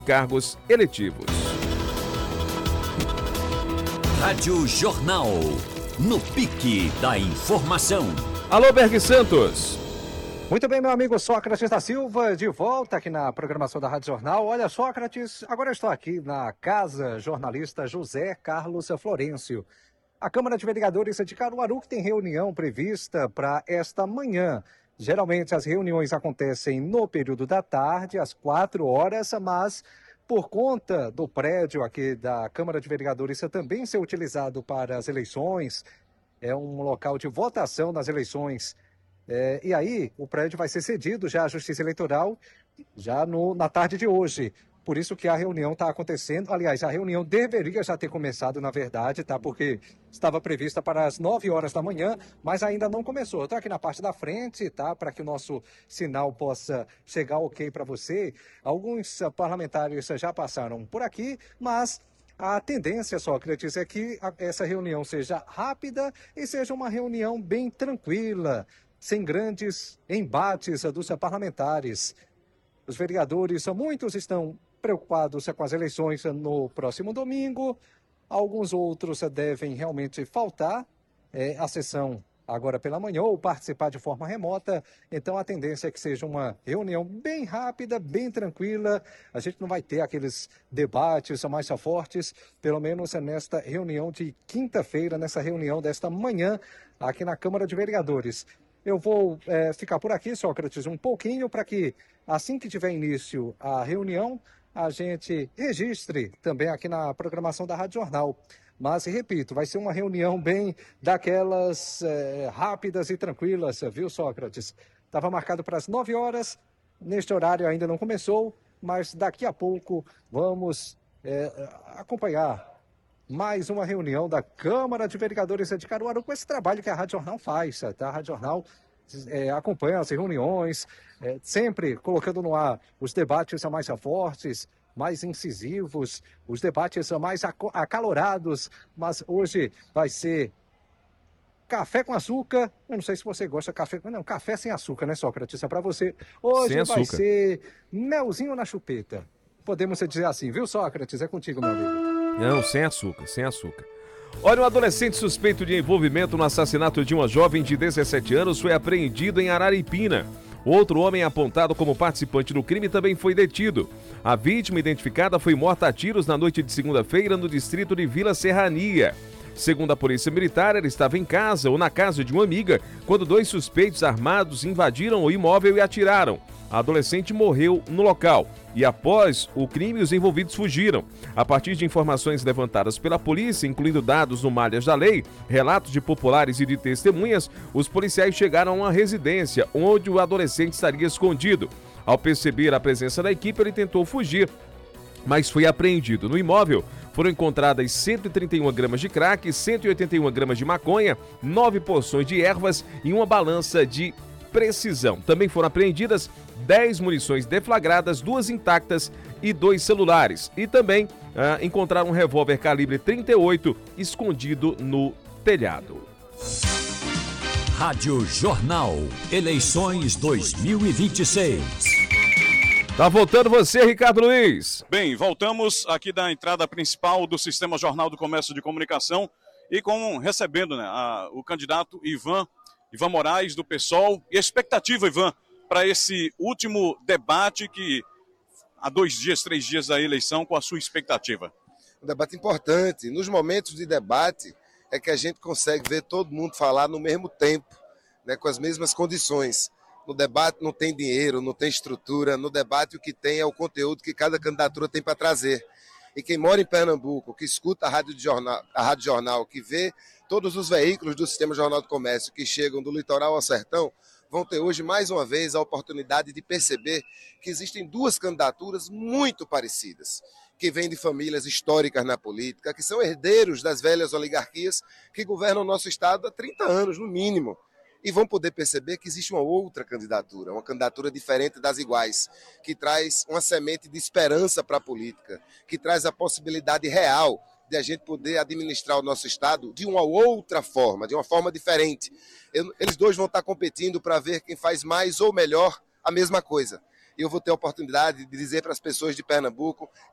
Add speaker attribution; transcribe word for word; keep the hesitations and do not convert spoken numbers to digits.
Speaker 1: cargos eletivos.
Speaker 2: Rádio Jornal, no pique da informação.
Speaker 1: Alô, Berg Santos.
Speaker 3: Muito bem, meu amigo Sócrates da Silva, de volta aqui na programação da Rádio Jornal. Olha, Sócrates, agora eu estou aqui na casa jornalista José Carlos Florencio. A Câmara de Vereadores de Caruaru que tem reunião prevista para esta manhã. Geralmente as reuniões acontecem no período da tarde, às quatro horas, mas por conta do prédio aqui da Câmara de Vereadores também ser utilizado para as eleições, é um local de votação nas eleições. É, e aí, o prédio vai ser cedido já à Justiça Eleitoral, já no, na tarde de hoje. Por isso que a reunião está acontecendo. Aliás, a reunião deveria já ter começado, na verdade, tá? Porque estava prevista para as nove horas da manhã, mas ainda não começou. Eu estou aqui na parte da frente, tá? Para que o nosso sinal possa chegar ok para você. Alguns uh, parlamentares já passaram por aqui, mas a tendência, Sócrates, é que a, essa reunião seja rápida e seja uma reunião bem tranquila, sem grandes embates dos parlamentares. Os vereadores, muitos estão preocupados com as eleições no próximo domingo, alguns outros devem realmente faltar é, à sessão agora pela manhã ou participar de forma remota, então a tendência é que seja uma reunião bem rápida, bem tranquila, a gente não vai ter aqueles debates mais fortes, pelo menos nesta reunião de quinta-feira, nessa reunião desta manhã aqui na Câmara de Vereadores. Eu vou é, ficar por aqui, Sócrates, um pouquinho para que, assim que tiver início a reunião, a gente registre também aqui na programação da Rádio Jornal. Mas, repito, vai ser uma reunião bem daquelas é, rápidas e tranquilas, viu, Sócrates? Estava marcado para as nove horas, neste horário ainda não começou, mas daqui a pouco vamos é, acompanhar mais uma reunião da Câmara de Vereadores de Caruaru com esse trabalho que a Rádio Jornal faz, tá? A Rádio Jornal é, acompanha as reuniões, é, sempre colocando no ar os debates mais fortes, mais incisivos, os debates mais acalorados, mas hoje vai ser café com açúcar. Eu não sei se você gosta de café, não, café sem açúcar, né, Sócrates? É para você. Hoje
Speaker 1: sem
Speaker 3: vai
Speaker 1: açúcar.
Speaker 3: ser melzinho na chupeta. Podemos dizer assim, viu, Sócrates? É contigo, meu amigo.
Speaker 1: Não, sem açúcar, sem açúcar. Olha, um adolescente suspeito de envolvimento no assassinato de uma jovem de dezessete anos foi apreendido em Araripina. Outro homem apontado como participante do crime também foi detido. A vítima identificada foi morta a tiros na noite de segunda-feira no distrito de Vila Serrania. Segundo a polícia militar, ela estava em casa ou na casa de uma amiga quando dois suspeitos armados invadiram o imóvel e atiraram. A adolescente morreu no local e, após o crime, os envolvidos fugiram. A partir de informações levantadas pela polícia, incluindo dados no Malhas da Lei, relatos de populares e de testemunhas, os policiais chegaram a uma residência onde o adolescente estaria escondido. Ao perceber a presença da equipe, ele tentou fugir, mas foi apreendido. No imóvel foram encontradas cento e trinta e uma gramas de crack, cento e oitenta e uma gramas de maconha, nove porções de ervas e uma balança de precisão. Também foram apreendidas dez munições deflagradas, duas intactas e dois celulares. E também ah, encontraram um revólver calibre trinta e oito escondido no telhado.
Speaker 2: Rádio Jornal, eleições dois mil e vinte e seis.
Speaker 1: Tá voltando você, Ricardo Luiz.
Speaker 4: Bem, voltamos aqui da entrada principal do Sistema Jornal do Comércio de Comunicação e com recebendo né, a, o candidato Ivan, Ivan Moraes, do PSOL. E a expectativa, Ivan, para esse último debate que há dois dias, três dias da eleição, com a sua expectativa?
Speaker 5: Um debate importante. Nos momentos de debate é que a gente consegue ver todo mundo falar no mesmo tempo, né, com as mesmas condições. No debate não tem dinheiro, não tem estrutura. No debate o que tem é o conteúdo que cada candidatura tem para trazer. E quem mora em Pernambuco, que escuta a Rádio Jornal, a Rádio Jornal, que vê todos os veículos do Sistema Jornal do Comércio que chegam do litoral ao sertão, vão ter hoje mais uma vez a oportunidade de perceber que existem duas candidaturas muito parecidas, que vêm de famílias históricas na política, que são herdeiros das velhas oligarquias que governam o nosso estado há trinta anos, no mínimo. E vão poder perceber que existe uma outra candidatura, uma candidatura diferente das iguais, que traz uma semente de esperança para a política, que traz a possibilidade real de a gente poder administrar o nosso estado de uma outra forma, de uma forma diferente. Eles dois vão estar competindo para ver quem faz mais ou melhor a mesma coisa. e eu vou ter a oportunidade de dizer para as pessoas de Pernambuco